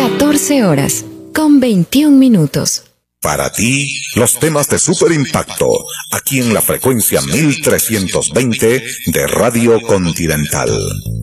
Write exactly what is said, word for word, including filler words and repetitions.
catorce horas, con veintiún minutos. Para ti, los temas de super impacto, aquí en la frecuencia mil trescientos veinte de Radio Continental.